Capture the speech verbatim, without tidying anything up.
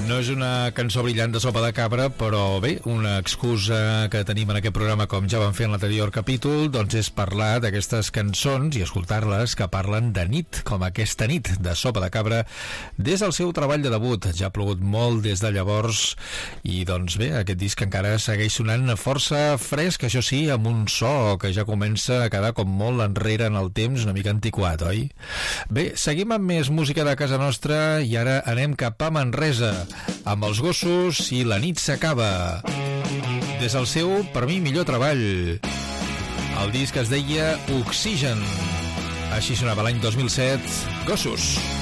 No és una cançó brillant de Sopa de Cabra, però bé, una excusa que tenim en aquest programa, com ja vam fer en l'anterior capítol, doncs és parlar d'aquestes cançons i escoltar-les que parlen de nit, com aquesta nit de Sopa de Cabra, des del seu treball de debut. Ja ha plogut molt des de llavors i doncs bé, aquest disc encara segueix sonant força fresc, això sí, amb un so que ja comença a quedar com molt enrere en el temps, una mica antiquat, oi? Bé, seguim amb més música de casa nostra i ara anem cap a Manresa amb els Gossos i La nit s'acaba, des del seu, per mi, millor treball. El disc es deia Oxigen. Així sonava l'any dos mil set, Gossos.